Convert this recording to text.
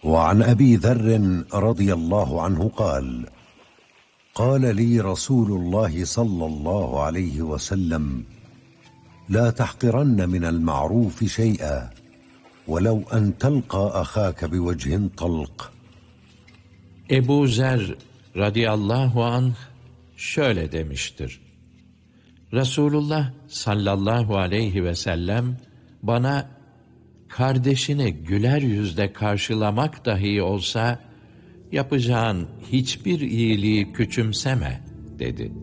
وعن أبي ذر رضي الله عنه قال قال لي رسول الله صلى الله عليه وسلم لا تحقرن من المعروف شيئا ولو أن تلقى أخاك بوجه طلق. Ebu Zer radıyallahu anh şöyle demiştir. Resulullah sallallahu aleyhi ve sellem bana kardeşini güler yüzle karşılamak dahi olsa yapacağın hiçbir iyiliği küçümseme dedi.